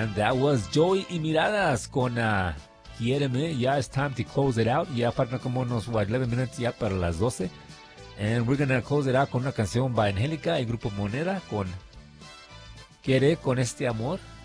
And that was Joey y Miradas con Quiéreme. Ya it's time to close it out. Ya faltan como unos 11 minutes ya para las 12. And we're gonna close it out con una canción by Angélica y Grupo Moneda con Quiere con este amor.